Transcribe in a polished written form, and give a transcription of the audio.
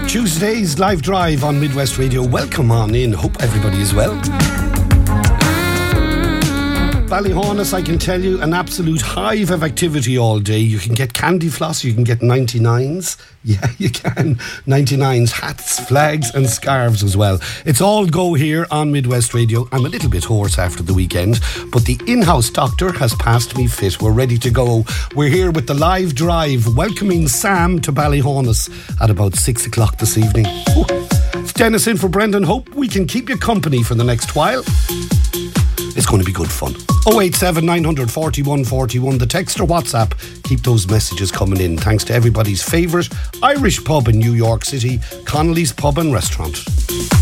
Tuesday's live drive on Midwest Radio. Welcome on in. Hope everybody is well. Ballyhonus, I can tell you, an absolute hive of activity all day. You can get candy floss, you can get 99s. Yeah, you can. 99s, hats, flags and scarves as well. It's all go here on Midwest Radio. I'm a little bit hoarse after the weekend, but the in-house doctor has passed me fit. We're ready to go. We're here with the live drive, welcoming Sam to Ballyhonus at about 6 o'clock this evening. It's Dennis in for Brendan. Hope we can keep you company for the next while. It's going to be good fun. 087 941 41, the text or WhatsApp. Keep those messages coming in. Thanks to everybody's favourite Irish pub in New York City, Connolly's Pub and Restaurant.